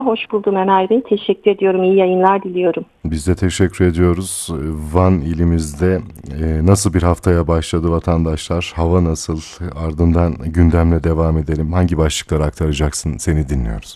Hoş buldum Ömer Bey. Teşekkür ediyorum. İyi yayınlar diliyorum. Biz de teşekkür ediyoruz. Van ilimizde nasıl bir haftaya başladı vatandaşlar? Hava nasıl? Ardından gündemle devam edelim. Hangi başlıkları aktaracaksın? Seni dinliyoruz.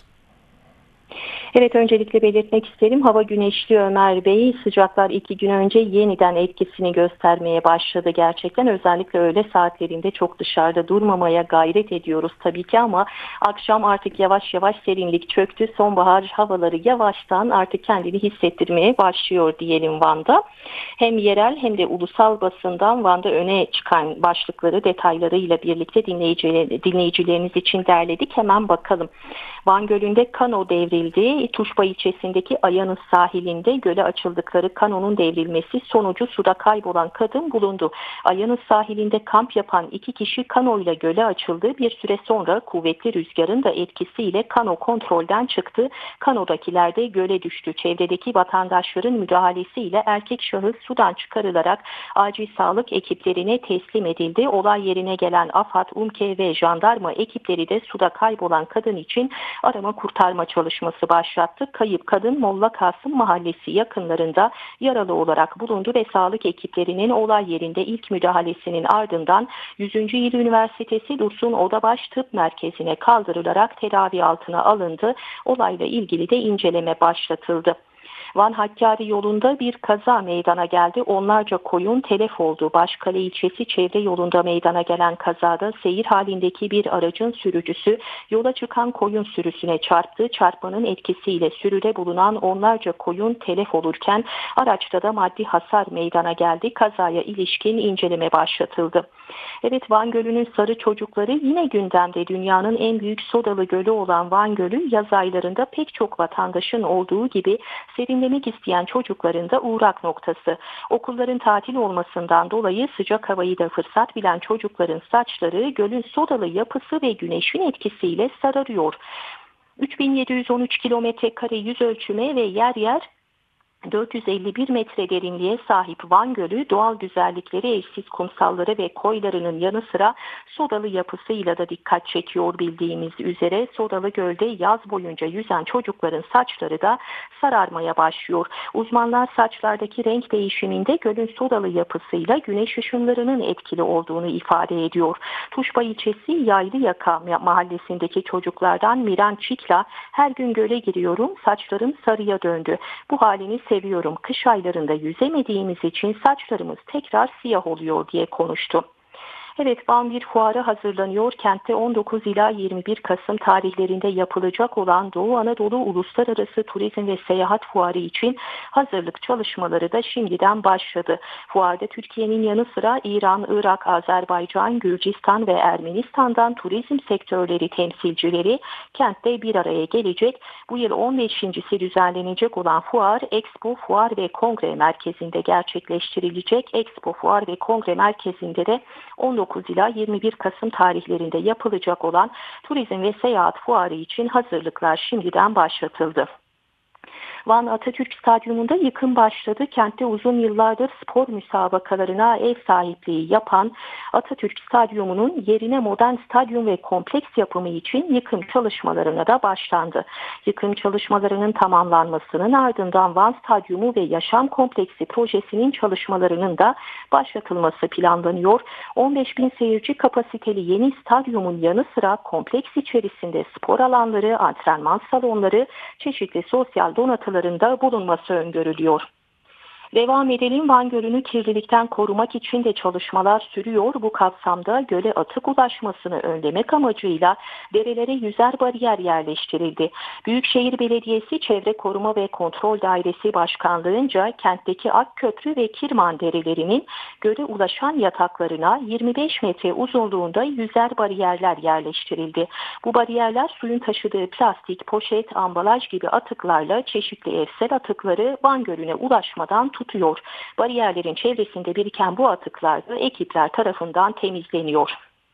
Evet, öncelikle belirtmek isterim. Hava güneşli Ömer Bey. Sıcaklar 2 gün önce yeniden etkisini göstermeye başladı gerçekten. Özellikle öğle saatlerinde çok dışarıda durmamaya gayret ediyoruz tabii ki ama akşam artık yavaş yavaş serinlik çöktü. Sonbahar havaları yavaştan artık kendini hissettirmeye başlıyor diyelim Van'da. Hem yerel hem de ulusal basından Van'da öne çıkan başlıkları detaylarıyla birlikte dinleyicileriniz için derledik. Hemen bakalım. Van Gölü'nde kano devrildi. Tuşba ilçesindeki Ayanız sahilinde göle açıldıkları kanonun devrilmesi sonucu suda kaybolan kadın bulundu. Ayanız sahilinde kamp yapan 2 kişi kanoyla göle açıldı. Bir süre sonra kuvvetli rüzgarın da etkisiyle kano kontrolden çıktı. Kanodakiler de göle düştü. Çevredeki vatandaşların müdahalesiyle erkek şahıs sudan çıkarılarak acil sağlık ekiplerine teslim edildi. Olay yerine gelen AFAD, UMKE ve jandarma ekipleri de suda kaybolan kadın için arama kurtarma çalışması başlattı. Kayıp kadın Molla Kasım Mahallesi yakınlarında yaralı olarak bulundu ve sağlık ekiplerinin olay yerinde ilk müdahalesinin ardından 100. Yıl Üniversitesi Dursun Odabaş Tıp Merkezi'ne kaldırılarak tedavi altına alındı. Olayla ilgili de inceleme başlatıldı. Van-Hakkari yolunda bir kaza meydana geldi. Onlarca koyun telef oldu. Başkale ilçesi çevre yolunda meydana gelen kazada seyir halindeki bir aracın sürücüsü yola çıkan koyun sürüsüne çarptı. Çarpmanın etkisiyle sürüde bulunan onlarca koyun telef olurken araçta da maddi hasar meydana geldi. Kazaya ilişkin inceleme başlatıldı. Evet, Van Gölü'nün sarı çocukları yine gündemde. Dünyanın en büyük sodalı gölü olan Van Gölü yaz aylarında pek çok vatandaşın olduğu gibi serinlemek isteyen çocukların da uğrak noktası. Okulların tatil olmasından dolayı sıcak havayı da fırsat bilen çocukların saçları gölün sodalı yapısı ve güneşin etkisiyle sararıyor. 3713 kilometre kare yüz ölçüme ve yer yer 451 metre derinliğe sahip Van Gölü doğal güzellikleri, eşsiz kumsalları ve koylarının yanı sıra sodalı yapısıyla da dikkat çekiyor bildiğimiz üzere. Sodalı Göl'de yaz boyunca yüzen çocukların saçları da sararmaya başlıyor. Uzmanlar saçlardaki renk değişiminde gölün sodalı yapısıyla güneş ışınlarının etkili olduğunu ifade ediyor. Tuşba ilçesi Yaylıyaka mahallesindeki çocuklardan Miran Çikla, her gün göle giriyorum, saçlarım sarıya döndü. Bu halini seviyorum. Kış aylarında yüzemediğimiz için saçlarımız tekrar siyah oluyor diye konuştu. Evet, Van bir fuara hazırlanıyor. Kentte 19 ila 21 Kasım tarihlerinde yapılacak olan Doğu Anadolu Uluslararası Turizm ve Seyahat Fuarı için hazırlık çalışmaları da şimdiden başladı. Fuarda Türkiye'nin yanı sıra İran, Irak, Azerbaycan, Gürcistan ve Ermenistan'dan turizm sektörleri temsilcileri kentte bir araya gelecek. Bu yıl 15.si düzenlenecek olan fuar Expo Fuar ve Kongre Merkezi'nde gerçekleştirilecek. Expo Fuar ve Kongre Merkezi'nde de 19 ila 21 Kasım tarihlerinde yapılacak olan Turizm ve Seyahat Fuarı için hazırlıklar şimdiden başlatıldı. Van Atatürk Stadyumunda yıkım başladı. Kentte uzun yıllardır spor müsabakalarına ev sahipliği yapan Atatürk Stadyumu'nun yerine modern stadyum ve kompleks yapımı için yıkım çalışmalarına da başlandı. Yıkım çalışmalarının tamamlanmasının ardından Van Stadyumu ve Yaşam Kompleksi projesinin çalışmalarının da başlatılması planlanıyor. 15 bin seyirci kapasiteli yeni stadyumun yanı sıra kompleks içerisinde spor alanları, antrenman salonları, çeşitli sosyal donatılarında bulunması öngörülüyor. Devam edelim. Van Gölü'nü kirlilikten korumak için de çalışmalar sürüyor. Bu kapsamda göle atık ulaşmasını önlemek amacıyla derelere yüzer bariyer yerleştirildi. Büyükşehir Belediyesi Çevre Koruma ve Kontrol Dairesi Başkanlığı'nca kentteki Akköprü ve Kirman derelerinin göle ulaşan yataklarına 25 metre uzunluğunda yüzer bariyerler yerleştirildi. Bu bariyerler suyun taşıdığı plastik, poşet, ambalaj gibi atıklarla çeşitli evsel atıkları Van Gölü'ne ulaşmadan tutuyor. Bariyerlerin çevresinde biriken bu atıklar da ekipler tarafından temizleniyor.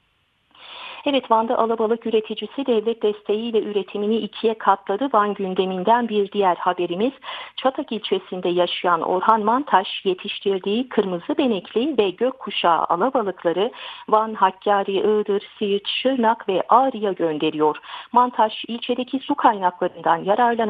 Evet, Van'da alabalık üreticisi devlet desteğiyle üretimini 2'ye katladı. Van gündeminden bir diğer haberimiz, Çatak ilçesinde yaşayan Orhan Mantaş yetiştirdiği kırmızı benekli ve gökkuşağı alabalıkları Van, Hakkari, Iğdır, Siirt, Şırnak ve Ağrı'ya gönderiyor. Mantaş ilçedeki su kaynaklarından yararlanarak